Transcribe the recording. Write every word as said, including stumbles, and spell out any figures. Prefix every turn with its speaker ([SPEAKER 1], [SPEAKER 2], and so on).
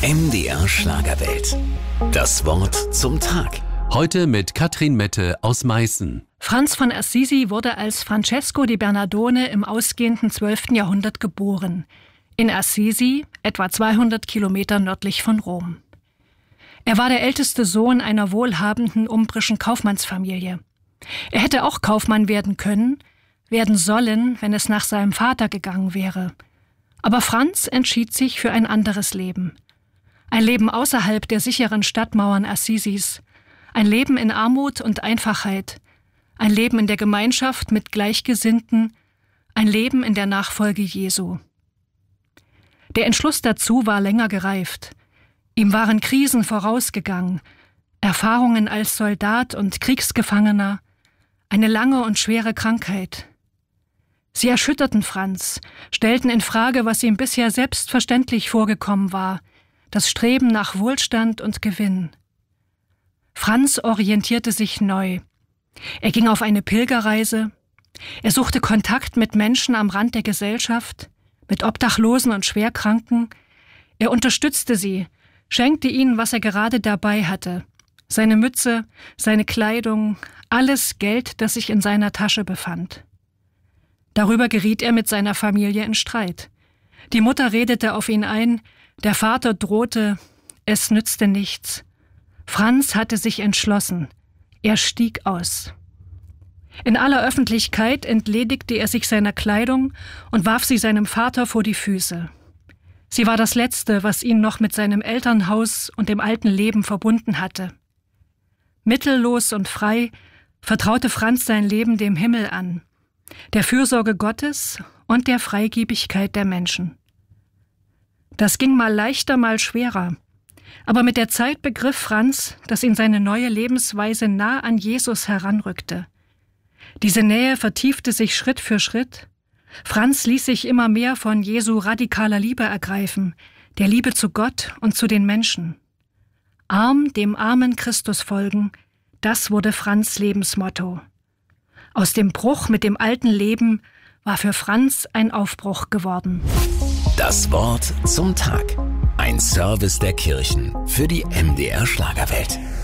[SPEAKER 1] M D R Schlagerwelt. Das Wort zum Tag.
[SPEAKER 2] Heute mit Katrin Mette aus Meißen.
[SPEAKER 3] Franz von Assisi wurde als Francesco di Bernardone im ausgehenden zwölften Jahrhundert geboren. In Assisi, etwa zweihundert Kilometer nördlich von Rom. Er war der älteste Sohn einer wohlhabenden umbrischen Kaufmannsfamilie. Er hätte auch Kaufmann werden können, werden sollen, wenn es nach seinem Vater gegangen wäre. Aber Franz entschied sich für ein anderes Leben. Ein Leben außerhalb der sicheren Stadtmauern Assisis. Ein Leben in Armut und Einfachheit. Ein Leben in der Gemeinschaft mit Gleichgesinnten. Ein Leben in der Nachfolge Jesu. Der Entschluss dazu war länger gereift. Ihm waren Krisen vorausgegangen. Erfahrungen als Soldat und Kriegsgefangener. Eine lange und schwere Krankheit. Sie erschütterten Franz, stellten in Frage, was ihm bisher selbstverständlich vorgekommen war. Das Streben nach Wohlstand und Gewinn. Franz orientierte sich neu. Er ging auf eine Pilgerreise. Er suchte Kontakt mit Menschen am Rand der Gesellschaft, mit Obdachlosen und Schwerkranken. Er unterstützte sie, schenkte ihnen, was er gerade dabei hatte. Seine Mütze, seine Kleidung, alles Geld, das sich in seiner Tasche befand. Darüber geriet er mit seiner Familie in Streit. Die Mutter redete auf ihn ein, der Vater drohte, es nützte nichts. Franz hatte sich entschlossen. Er stieg aus. In aller Öffentlichkeit entledigte er sich seiner Kleidung und warf sie seinem Vater vor die Füße. Sie war das Letzte, was ihn noch mit seinem Elternhaus und dem alten Leben verbunden hatte. Mittellos und frei vertraute Franz sein Leben dem Himmel an, der Fürsorge Gottes und der Freigebigkeit der Menschen. Das ging mal leichter, mal schwerer. Aber mit der Zeit begriff Franz, dass ihn seine neue Lebensweise nah an Jesus heranrückte. Diese Nähe vertiefte sich Schritt für Schritt. Franz ließ sich immer mehr von Jesu radikaler Liebe ergreifen, der Liebe zu Gott und zu den Menschen. Arm dem armen Christus folgen, das wurde Franz' Lebensmotto. Aus dem Bruch mit dem alten Leben war für Franz ein Aufbruch geworden.
[SPEAKER 1] Das Wort zum Tag. Ein Service der Kirchen für die M D R Schlagerwelt.